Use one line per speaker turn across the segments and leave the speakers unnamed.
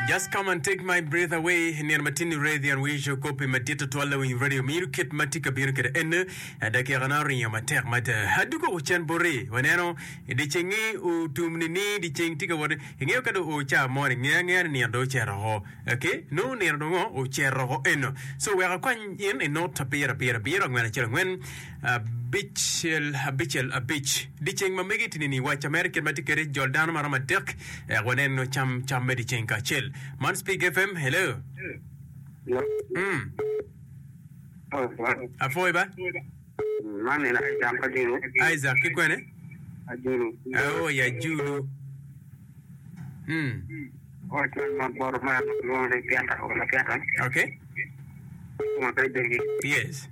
Just come and take my breath away. Near Matini Radio and we show copy Matita to allow in radio Mirkit Matika Birka N. And the Karanari Mater Mata Haduko Chan Bore. Wanero, the Chingi U Tumini, the Ching Tika water, in Yokado Ucha morning near Dochero. Okay, no near no Uchero N. So we are quite in and not a beer, I'm going to when a bitch. Ditching Mamigit in Watch American Matikari Jordan Maramatek. When no cham medicine chill. Man speak FM, hello. Afoiba?
Man in
Isaac, Kikwene? Oh, yeah, Julu. Okay. Yes.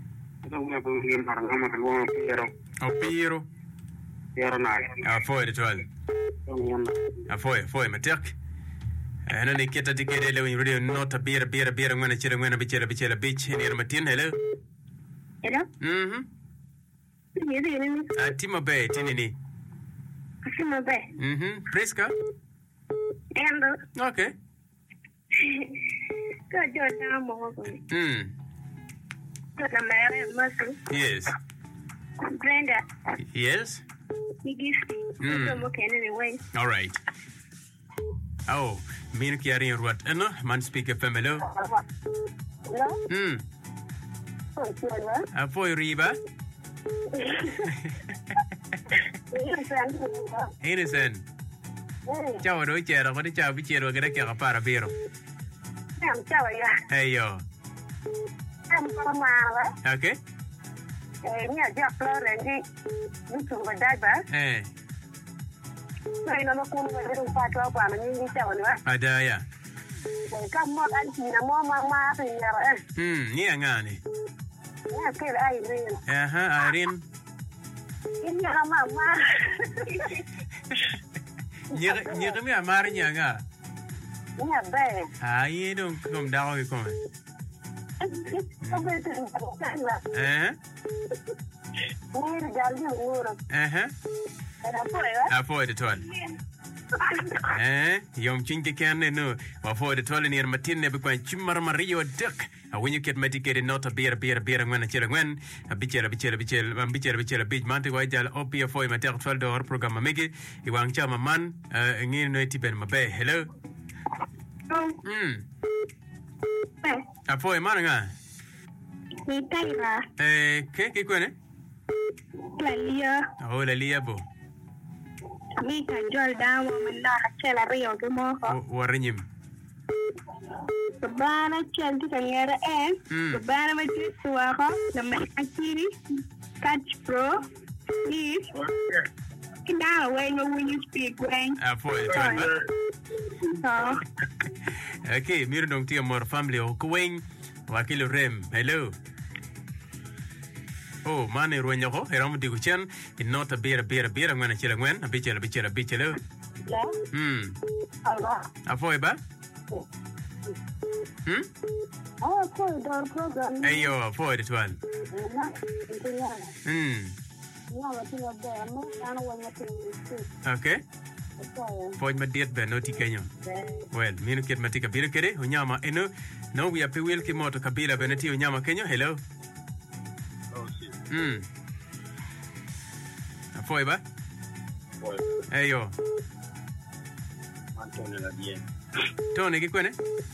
Oh, Piero. Afoy the 12. Afoy, Matek. And then get a ticket in radio, not a beer, when a chill, when a bichella beach near Martin. Hello?
Hello?
Timo Bay, Tinini.
Timo Bay.
Priska? Okay.
Good,
Yes.
Brenda.
Yes?
Anyway.
All right. Oh, mean carrying what? Man speak a family. A boy Riva. Innocent. Ciao, do chair, what a child which you're going to get a parabiro. Hey, yo. Okay. Hey. Adaya.
Come on,
Niangani. Irene. You're me a Marianga. I don't come down with comment. Avoid the toilet. Young Chinky can know. Avoid the toilet near Martin never quite Chimar Mario duck. When you get medicated, not a beer, when a chill, when a bitcher, beach, Monte White, Opia for my 12 or program. Make it. You want Chama man, and you know, tip in my bay. Hello? Avoid Maranga. Cake, oh, la liabo.
Me can join down when not a chela rio to more.
Warrinim.
The banner chanted the other end. The banner with you to a hop, the Maciri, Catch Pro, please. Now, when you speak, when
okay, Mir don't tear more family or Queen, Wakil Rem. Hello. Oh, money when you go, around the Guchan, it's not a beer, I'm going to chill when a bitch. A foiba?
Oh, program.
Hey, yo, avoid it one. Okay. Point my dear Benoti Kenyon. Well, Minukit Matika Birakere, Unyama Eno. No, we are Pewilki Moto Kabila Beneti Unyama Kenya. Hello. A foiba? Hey, yo. Tony, ¿qué cuene?